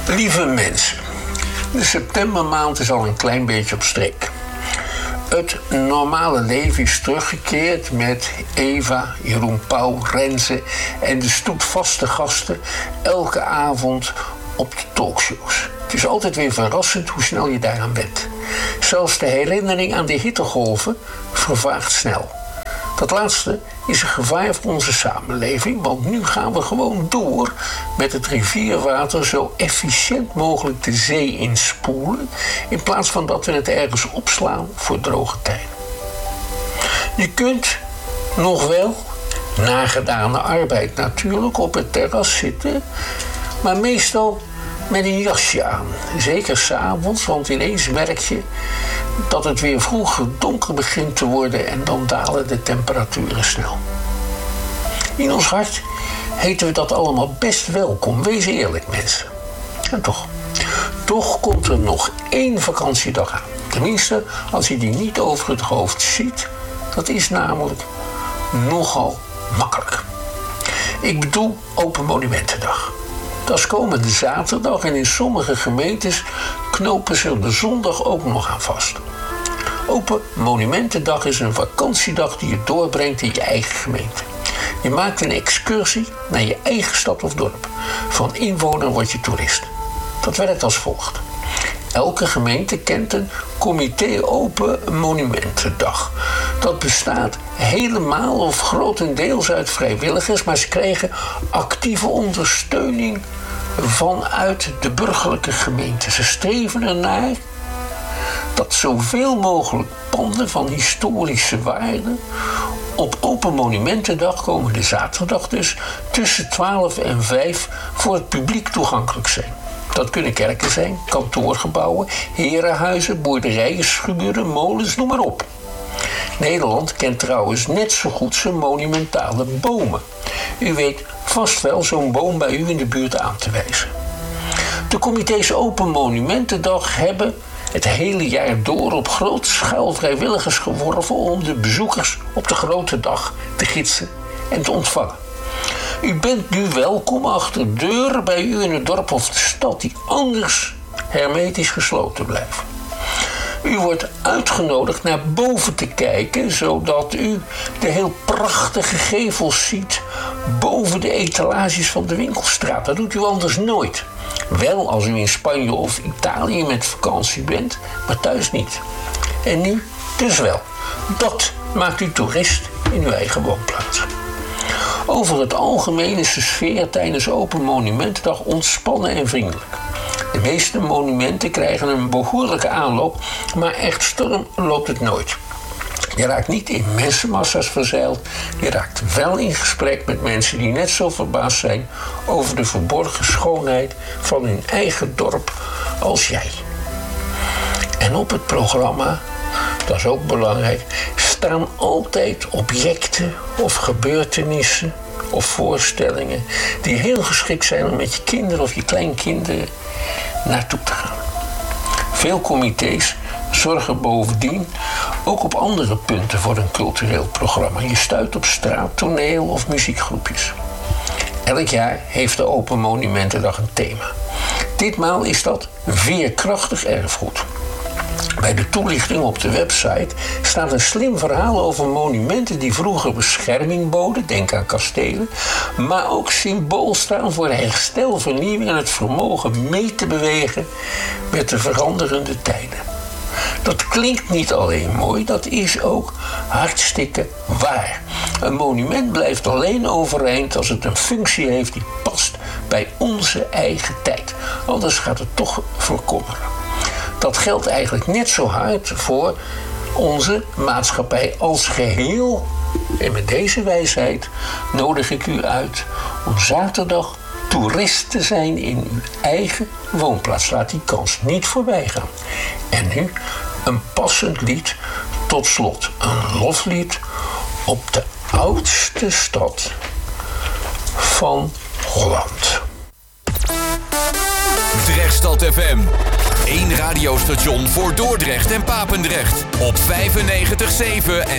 Lieve mensen, de septembermaand is al een klein beetje op streek. Het normale leven is teruggekeerd met Eva, Jeroen Pauw, Renze en de stoetvaste gasten elke avond op de talkshows. Het is altijd weer verrassend hoe snel je daaraan bent. Zelfs de herinnering aan de hittegolven vervaagt snel. Dat laatste is een gevaar voor onze samenleving, want nu gaan we gewoon door met het rivierwater zo efficiënt mogelijk de zee inspoelen, in plaats van dat we het ergens opslaan voor droge tijden. Je kunt nog wel, nagedane arbeid natuurlijk, op het terras zitten, maar meestal met een jasje aan. Zeker 's avonds, want ineens merk je dat het weer vroeg donker begint te worden en dan dalen de temperaturen snel. In ons hart heten we dat allemaal best welkom. Wees eerlijk, mensen. En toch komt er nog 1 vakantiedag aan. Tenminste, als je die niet over het hoofd ziet. Dat is namelijk nogal makkelijk. Ik bedoel Open Monumentendag. Dat is komende zaterdag en in sommige gemeentes knopen ze er de zondag ook nog aan vast. Open Monumentendag is een vakantiedag die je doorbrengt in je eigen gemeente. Je maakt een excursie naar je eigen stad of dorp. Van inwoner word je toerist. Dat werkt als volgt. Elke gemeente kent een comité Open Monumentendag. Dat bestaat helemaal of grotendeels uit vrijwilligers, maar ze krijgen actieve ondersteuning vanuit de burgerlijke gemeente. Ze streven ernaar dat zoveel mogelijk panden van historische waarde op Open Monumentendag, komende zaterdag dus, tussen 12 en 5 voor het publiek toegankelijk zijn. Dat kunnen kerken zijn, kantoorgebouwen, herenhuizen, boerderijen, schuren, molens, noem maar op. Nederland kent trouwens net zo goed zijn monumentale bomen. U weet vast wel zo'n boom bij u in de buurt aan te wijzen. De comité's Open Monumentendag hebben het hele jaar door op grote schaal vrijwilligers geworven om de bezoekers op de grote dag te gidsen en te ontvangen. U bent nu welkom achter deuren bij u in het dorp of de stad die anders hermetisch gesloten blijven. U wordt uitgenodigd naar boven te kijken, zodat u de heel prachtige gevels ziet boven de etalages van de winkelstraat. Dat doet u anders nooit. Wel als u in Spanje of Italië met vakantie bent, maar thuis niet. En nu dus wel. Dat maakt u toerist in uw eigen woonplaats. Over het algemeen is de sfeer tijdens Open Monumentendag ontspannen en vriendelijk. De meeste monumenten krijgen een behoorlijke aanloop, maar echt storm loopt het nooit. Je raakt niet in mensenmassa's verzeild. Je raakt wel in gesprek met mensen die net zo verbaasd zijn over de verborgen schoonheid van hun eigen dorp als jij. En op het programma, dat is ook belangrijk, staan altijd objecten of gebeurtenissen of voorstellingen die heel geschikt zijn om met je kinderen of je kleinkinderen naartoe te gaan. Veel comité's zorgen bovendien ook op andere punten voor een cultureel programma. Je stuit op straattoneel of muziekgroepjes. Elk jaar heeft de Open Monumentendag een thema. Ditmaal is dat veerkrachtig erfgoed. Bij de toelichting op de website staat een slim verhaal over monumenten die vroeger bescherming boden, denk aan kastelen, maar ook symbool staan voor herstel, vernieuwing en het vermogen mee te bewegen met de veranderende tijden. Dat klinkt niet alleen mooi, dat is ook hartstikke waar. Een monument blijft alleen overeind als het een functie heeft die past bij onze eigen tijd. Anders gaat het toch verkommeren. Dat geldt eigenlijk net zo hard voor onze maatschappij als geheel. En met deze wijsheid nodig ik u uit om zaterdag toerist te zijn in uw eigen woonplaats. Laat die kans niet voorbij gaan. En nu een passend lied tot slot. Een loflied op de oudste stad van Holland. Drechtstad FM. 1 radiostation voor Dordrecht en Papendrecht. Op 95.7 en